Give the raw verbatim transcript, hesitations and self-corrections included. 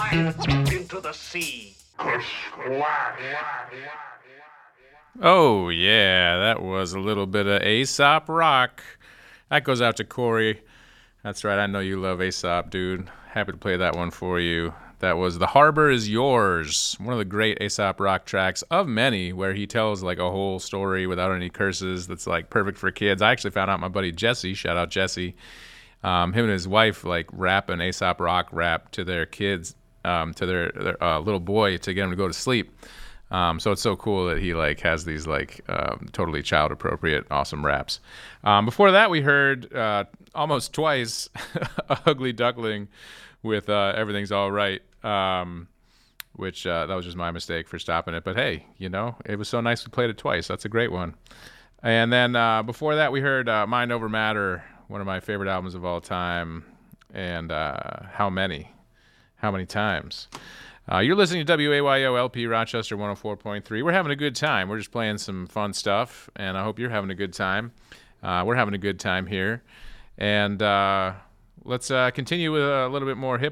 dive into the sea. Oh, yeah, that was a little bit of Aesop Rock. That goes out to Corey. That's right, I know you love Aesop, dude. Happy to play that one for you. That was The Harbor Is Yours, one of the great Aesop Rock tracks of many, where he tells like a whole story without any curses that's like perfect for kids. I actually found out my buddy Jesse, shout out Jesse, um, him and his wife like rap an Aesop Rock rap to their kids, um, to their, their uh, little boy to get him to go to sleep. Um, so it's so cool that he like has these like um, totally child appropriate, awesome raps. Um, before that, we heard uh, almost twice Ugly Duckling with uh, Everything's All Right, um, which uh, that was just my mistake for stopping it. But hey, you know, it was so nice we played it twice. That's a great one. And then uh, before that, we heard uh, Mind Over Matter, one of my favorite albums of all time. And uh, How Many? How Many Times? Uh, you're listening to W A Y O L P Rochester one oh four point three. We're having a good time. We're just playing some fun stuff, and I hope you're having a good time. Uh, we're having a good time here. And uh, let's uh, continue with a little bit more hip